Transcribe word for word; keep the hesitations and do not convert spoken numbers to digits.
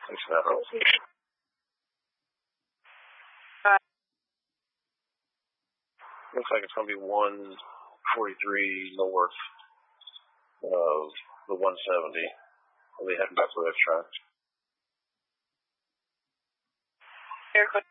Looks that up. Looks like it's going to be one forty-three north of the one seventy. We'll be heading back to the track. Air